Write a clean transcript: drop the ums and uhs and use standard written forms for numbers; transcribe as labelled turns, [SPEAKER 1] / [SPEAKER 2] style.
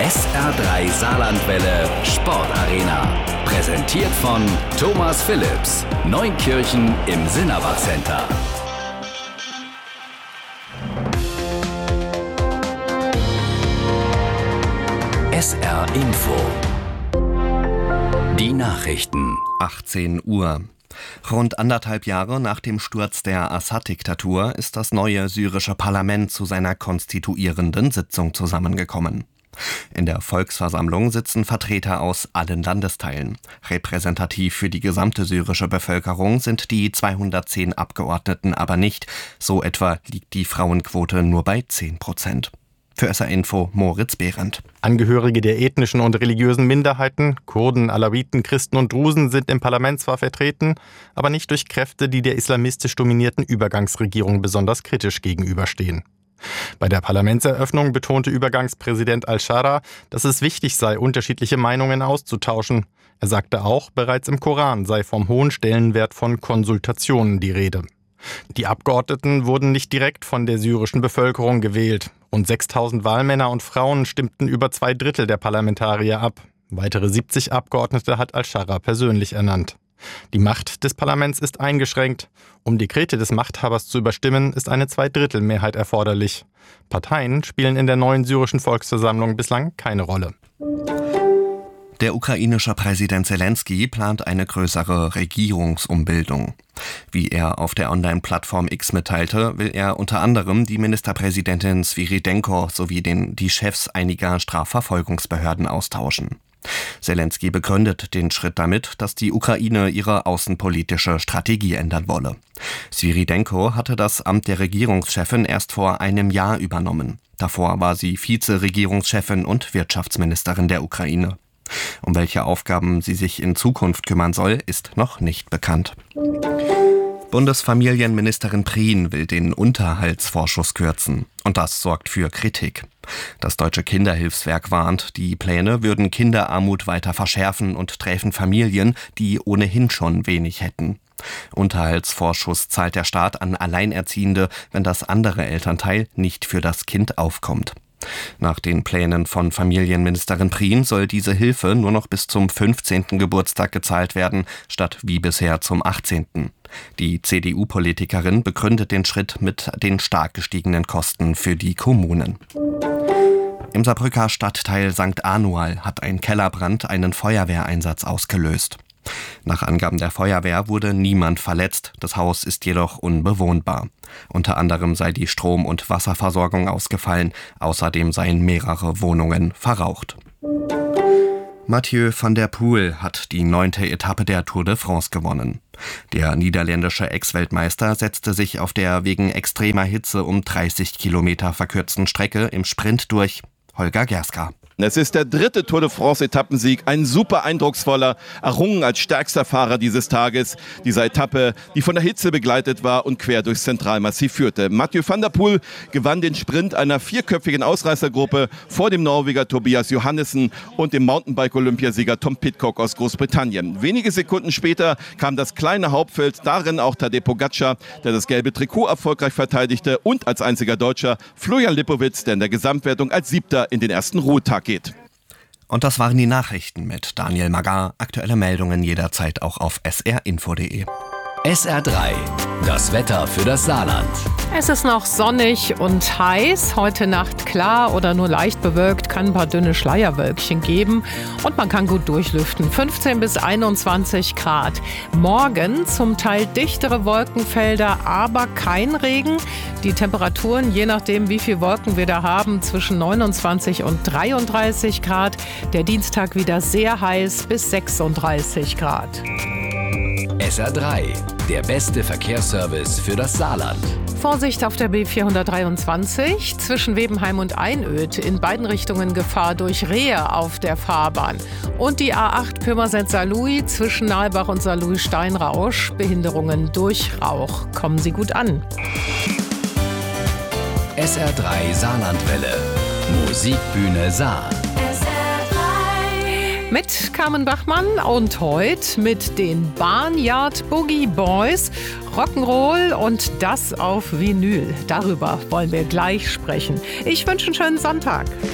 [SPEAKER 1] SR3 Saarlandwelle Sportarena. Präsentiert von Thomas Phillips. Neunkirchen im Sinnerbach Center. SR Info. Die Nachrichten.
[SPEAKER 2] 18 Uhr. Rund 1,5 Jahre nach dem Sturz der Assad-Diktatur ist das neue syrische Parlament zu seiner konstituierenden Sitzung zusammengekommen. In der Volksversammlung sitzen Vertreter aus allen Landesteilen. Repräsentativ für die gesamte syrische Bevölkerung sind die 210 Abgeordneten aber nicht. So etwa liegt die Frauenquote nur bei 10%. Für SR Info Moritz Behrendt.
[SPEAKER 3] Angehörige der ethnischen und religiösen Minderheiten, Kurden, Alawiten, Christen und Drusen sind im Parlament zwar vertreten, aber nicht durch Kräfte, die der islamistisch dominierten Übergangsregierung besonders kritisch gegenüberstehen. Bei der Parlamentseröffnung betonte Übergangspräsident al-Shara, dass es wichtig sei, unterschiedliche Meinungen auszutauschen. Er sagte auch, bereits im Koran sei vom hohen Stellenwert von Konsultationen die Rede. Die Abgeordneten wurden nicht direkt von der syrischen Bevölkerung gewählt. Rund 6.000 Wahlmänner und Frauen stimmten über 2/3 der Parlamentarier ab. Weitere 70 Abgeordnete hat al-Shara persönlich ernannt. Die Macht des Parlaments ist eingeschränkt. Um Dekrete des Machthabers zu überstimmen, ist eine 2/3-Mehrheit erforderlich. Parteien spielen in der neuen syrischen Volksversammlung bislang keine Rolle.
[SPEAKER 2] Der ukrainische Präsident Zelensky plant eine größere Regierungsumbildung. Wie er auf der Online-Plattform X mitteilte, will er unter anderem die Ministerpräsidentin Svyridenko sowie die Chefs einiger Strafverfolgungsbehörden austauschen. Zelensky begründet den Schritt damit, dass die Ukraine ihre außenpolitische Strategie ändern wolle. Svyridenko hatte das Amt der Regierungschefin erst vor einem Jahr übernommen. Davor war sie Vize-Regierungschefin und Wirtschaftsministerin der Ukraine. Um welche Aufgaben sie sich in Zukunft kümmern soll, ist noch nicht bekannt. Bundesfamilienministerin Prien will den Unterhaltsvorschuss kürzen. Und das sorgt für Kritik. Das Deutsche Kinderhilfswerk warnt, die Pläne würden Kinderarmut weiter verschärfen und träfen Familien, die ohnehin schon wenig hätten. Unterhaltsvorschuss zahlt der Staat an Alleinerziehende, wenn das andere Elternteil nicht für das Kind aufkommt. Nach den Plänen von Familienministerin Prien soll diese Hilfe nur noch bis zum 15. Geburtstag gezahlt werden, statt wie bisher zum 18. Die CDU-Politikerin begründet den Schritt mit den stark gestiegenen Kosten für die Kommunen. Im Saarbrücker Stadtteil St. Anual hat ein Kellerbrand einen Feuerwehreinsatz ausgelöst. Nach Angaben der Feuerwehr wurde niemand verletzt, das Haus ist jedoch unbewohnbar. Unter anderem sei die Strom- und Wasserversorgung ausgefallen, außerdem seien mehrere Wohnungen verraucht. Mathieu van der Poel hat die 9. Etappe der Tour de France gewonnen. Der niederländische Ex-Weltmeister setzte sich auf der wegen extremer Hitze um 30 Kilometer verkürzten Strecke im Sprint durch. Holger Gerska.
[SPEAKER 4] Es ist der 3. Tour de France-Etappensieg, ein super eindrucksvoller, errungen als stärkster Fahrer dieses Tages. Dieser Etappe, die von der Hitze begleitet war und quer durchs Zentralmassiv führte. Mathieu van der Poel gewann den Sprint einer 4-köpfigen Ausreißergruppe vor dem Norweger Tobias Johannessen und dem Mountainbike-Olympiasieger Tom Pidcock aus Großbritannien. Wenige Sekunden später kam das kleine Hauptfeld, darin auch Tadej Pogačar, der das gelbe Trikot erfolgreich verteidigte, und als einziger Deutscher Florian Lipowitz, der in der Gesamtwertung als 7. in den ersten Ruhetag geht.
[SPEAKER 2] Und das waren die Nachrichten mit Daniel Magar. Aktuelle Meldungen jederzeit auch auf srinfo.de.
[SPEAKER 1] SR3, das Wetter für das Saarland.
[SPEAKER 5] Es ist noch sonnig und heiß. Heute Nacht klar oder nur leicht bewölkt, kann ein paar dünne Schleierwölkchen geben. Und man kann gut durchlüften. 15 bis 21 Grad. Morgen zum Teil dichtere Wolkenfelder, aber kein Regen. Die Temperaturen, je nachdem wie viel Wolken wir da haben, zwischen 29 und 33 Grad. Der Dienstag wieder sehr heiß bis 36 Grad.
[SPEAKER 1] SR3, der beste Verkehrsservice für das Saarland.
[SPEAKER 5] Vorsicht auf der B423 zwischen Webenheim und Einöd. In beiden Richtungen Gefahr durch Rehe auf der Fahrbahn. Und die A8 Pirmasens-Saarlouis zwischen Nalbach und Saarlouis-Steinrausch. Behinderungen durch Rauch. Kommen Sie gut an.
[SPEAKER 1] SR3 Saarlandwelle. Musikbühne Saar.
[SPEAKER 5] Mit Carmen Bachmann und heute mit den Barnyard Boogie Boys, Rock'n'Roll und das auf Vinyl. Darüber wollen wir gleich sprechen. Ich wünsche einen schönen Sonntag.